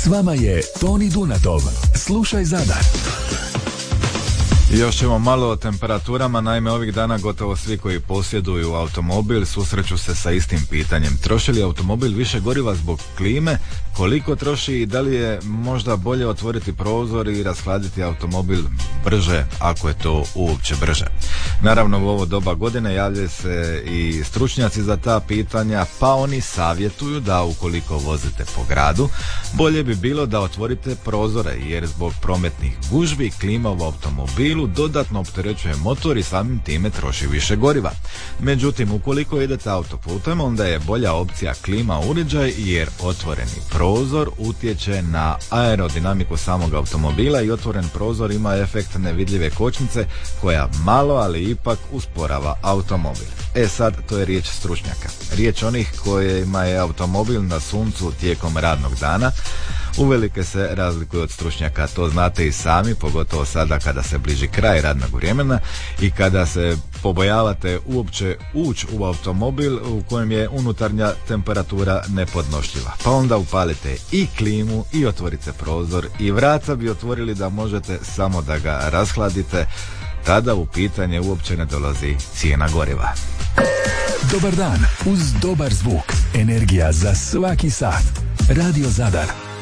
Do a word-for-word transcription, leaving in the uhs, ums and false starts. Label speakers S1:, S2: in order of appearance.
S1: S vama je Toni Dunatov. Slušaj Zadar.
S2: Još ćemo malo o temperaturama, naime ovih dana gotovo svi koji posjeduju automobil susreću se sa istim pitanjem. Troši li automobil više goriva zbog klime? Koliko troši i da li je možda bolje otvoriti prozor i rashladiti automobil brže, ako je to uopće brže? Naravno u ovo doba godine javljaju se i stručnjaci za ta pitanja, pa oni savjetuju da ukoliko vozite po gradu, bolje bi bilo da otvorite prozore, jer zbog prometnih gužvi klima u automobilu dodatno opterećuje motor i samim time troši više goriva. Međutim, ukoliko idete autoputem, onda je bolja opcija klima uređaj, jer otvoreni prozor utječe na aerodinamiku samog automobila i otvoren prozor ima efekt nevidljive kočnice koja malo, ali ipak usporava automobil. E sad, to je riječ stručnjaka. Riječ onih kojima je automobil na suncu tijekom radnog dana. Uvelike se razlikuje od stručnjaka, to znate i sami, pogotovo sada kada se bliži kraj radnog vremena i kada se pobojavate uopće ući u automobil u kojem je unutarnja temperatura nepodnošljiva. Pa onda upalite i klimu i otvorite prozor i vrata bi otvorili da možete samo da ga rashladite, tada u pitanje uopće ne dolazi cijena goriva.
S1: Dobar dan, uz dobar zvuk, energija za svaki sat. Radio Zadar.